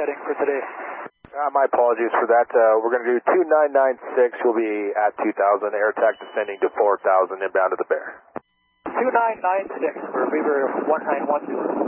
setting for today? My apologies for that. We're going to do 2996. We'll be at 2000. Air attack descending to 4000 inbound to the Bear. 2996 for Beaver 1912.